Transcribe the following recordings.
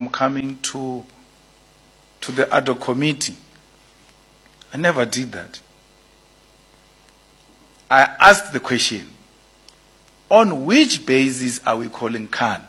from coming to the ad hoc committee. I never did that. I asked the question, on which basis are we calling Khan?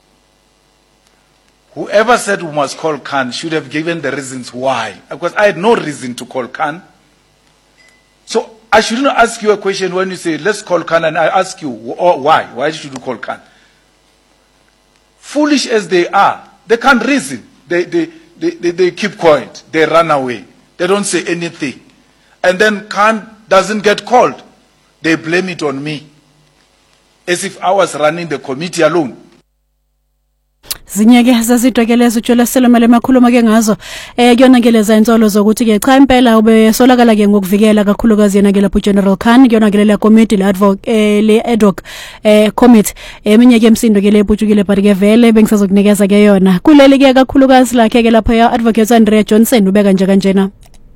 Whoever said we must call Khan should have given the reasons why, because I had no reason to call Khan. So I shouldn't ask you a question when you say, let's call Khan, and I ask you, why? Why should we call Khan? Foolish as they are, they can't reason. They keep quiet. They run away. They don't say anything. And then Khan doesn't get called. They blame it on me, as if I was running the committee alone. Zinyeke sasitokelezo ujola selomele makhuluma ke ngazo kuyonakeleza insolo zokuthi ke cha impela ube solakala ke ngokuvikela kakhulukazi yena ke lapho General Khan kuyonakelela committee le ad hoc committee eminye ke emsindo ke lephuthukile but ke vele bengisazokunikeza ke yona kuleli ke kakhulukazi lakhe ke lapho ya advocate Andrea Johnson ubeka nje kanjena.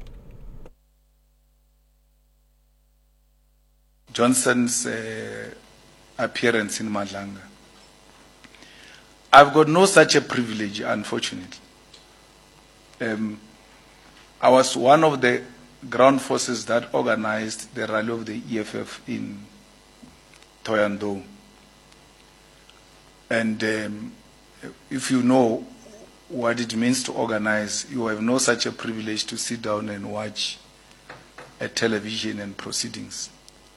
Johnson's appearance in Madlanga. I've got no such a privilege, unfortunately. I was one of the ground forces that organized the rally of the EFF in Thohoyandou. And if you know what it means to organize, you have no such a privilege to sit down and watch a television and proceedings.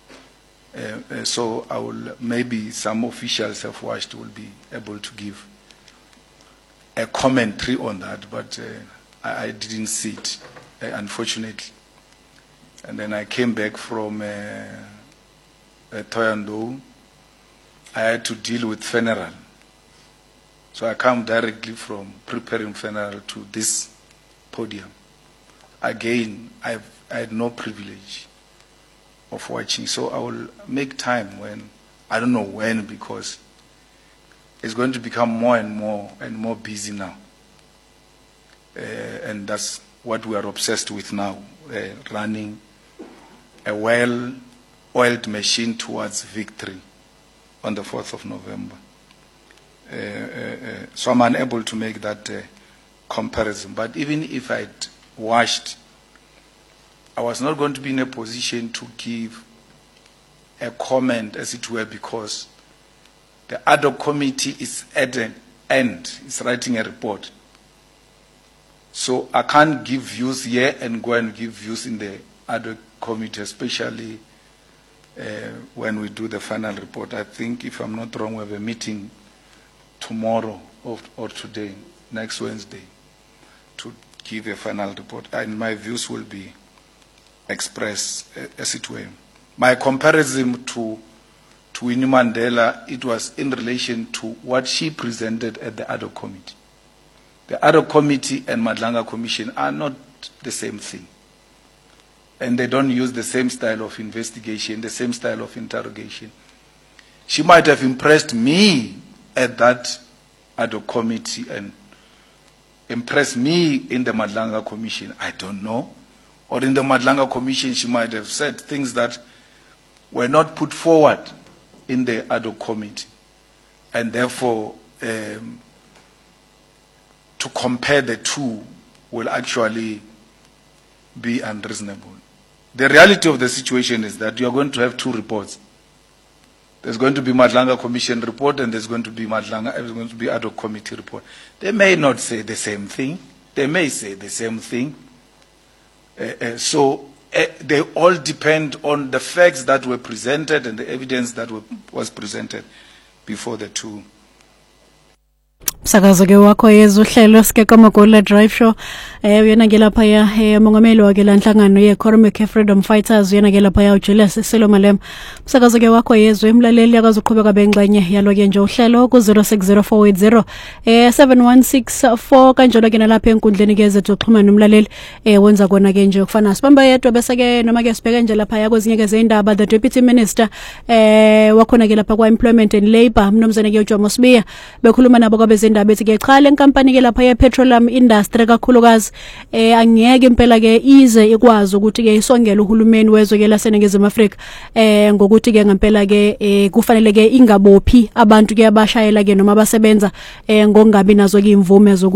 So I will, maybe some officials have watched will be able to give a commentary on that, but I didn't see it, unfortunately. And then I came back from Thohoyandou. I had to deal with funeral. So I come directly from preparing funeral to this podium. Again, I had no privilege of watching, so I will make time when, I don't know when, because it's going to become more and more busy now, and that's what we are obsessed with now, running a well-oiled machine towards victory on the 4th of November. So I'm unable to make that comparison, but even if I'd watched, I was not going to be in a position to give a comment, as it were, because the ad hoc committee is at an end. It's writing a report. So I can't give views here and go and give views in the ad hoc committee, especially when we do the final report. I think, if I'm not wrong, we have a meeting tomorrow or today, next Wednesday, to give a final report. And my views will be express, as it were. My comparison to Winnie Mandela, it was in relation to what she presented at the ad hoc committee. The ad hoc committee and Madlanga Commission are not the same thing. And they don't use the same style of investigation, the same style of interrogation. She might have impressed me at that ad hoc committee and impressed me in the Madlanga Commission. I don't know. Or in the Madlanga Commission, she might have said things that were not put forward in the ad hoc committee. And therefore, to compare the two will actually be unreasonable. The reality of the situation is that you are going to have two reports. There's going to be Madlanga Commission report, and there's going to be ad hoc committee report. They may not say the same thing. They may say the same thing. So they all depend on the facts that were presented and the evidence that was presented before the two. Msakazo ke wakho yezuhlelo sike kaMagula Drive Show uyena ke lapha ya mongameli wake la nhlangano ye Economic Freedom Fighters uyena ke lapha ya uJulius Selomalema. Msakazo ke wakho yezwe emlaleli yakazoqhubeka bengxenye yalo ke nje uhlelo ku 060480 7164 kanjalo ke nalapha enkundleni ke zethu xhumana umlaleli wenza kona ke nje ukufana sibamba yedwa bese ke noma ke sibheke nje lapha ya kwezinye ke zeindaba. The Deputy Minister wakhona ke lapha kwa Employment and Labor mnomzane ke uJomo Sibiya bekhuluma nabo kwabezindaba bethi ke cha le nkampani ke lapha ye petroleum industry kakhulukazi angeke impela ke ize ikwazi ukuthi ke isongela uhulumeni wezwe ke laseNingizimu Afrika ngokuthi ke ngempela ke kufanele ke ingabophi abantu ke abashayela ke noma abasebenza ngokungabi nazo ke imvume